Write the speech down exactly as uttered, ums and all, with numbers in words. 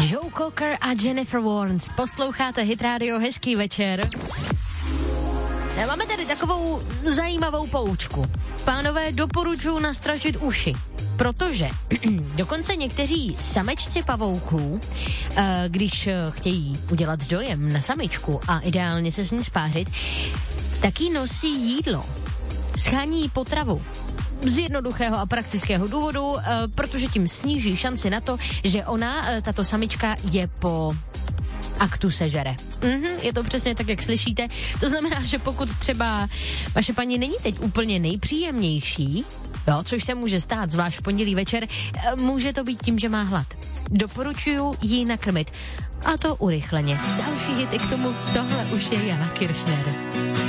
Joe Cocker a Jennifer Warnes. Posloucháte Hit Radio, hezký večer. A máme tady takovou zajímavou poučku. Pánové, doporučuji nastračit uši, protože dokonce někteří samečci pavouků, když chtějí udělat dojem na samičku a ideálně se s ní spářit, taky nosí jídlo. Schání potravu. Z jednoduchého a praktického důvodu, protože tím sníží šanci na to, že ona, tato samička, je po aktu sežere. Mhm, je to přesně tak, jak slyšíte. To znamená, že pokud třeba vaše paní není teď úplně nejpříjemnější, jo, což se může stát, zvlášť v pondělí večer, může to být tím, že má hlad. Doporučuju jí nakrmit. A to urychleně. Další hity k tomu, tohle už je Jana Kiršner.